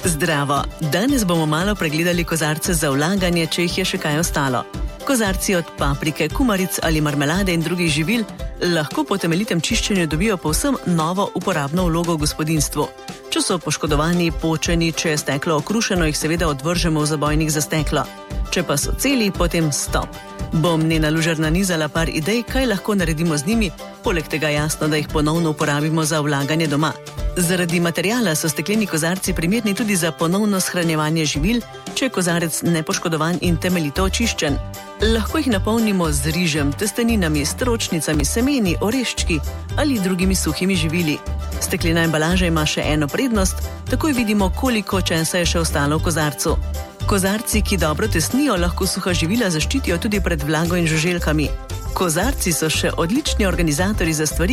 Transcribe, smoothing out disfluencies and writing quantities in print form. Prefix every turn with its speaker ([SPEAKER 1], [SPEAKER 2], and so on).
[SPEAKER 1] Zdravo! Danes bomo malo pregledali kozarce za vlaganje, če jih je še kaj ostalo. Kozarci od paprike, kumaric ali marmelade in drugih živil lahko po temeljitem čiščenju dobijo povsem novo uporabno vlogo v gospodinjstvu. Če so poškodovani, počeni, če je steklo okrušeno, jih seveda odvržemo v zabojnik za steklo. Če pa so celi, potem stop. Bom Nena Lužar nanizala par idej, kaj lahko naredimo z njimi, poleg tega jasno, da jih ponovno uporabimo za vlaganje doma. Zaradi materiala so stekleni kozarci primerni tudi za ponovno shranjevanje živil, če je kozarec nepoškodovan in temeljito očiščen. Lahko jih napolnimo z rižem, testeninami, stročnicami, semeni, oreščki ali drugimi suhimi živili. Steklena embalaža ima še eno prednost, takoj vidimo, koliko česa je še ostalo v kozarcu. Kozarci, ki dobro tesnijo, lahko suha živila zaščitijo tudi pred vlago in žuželkami. Kozarci so še odlični organizatorji za stvari,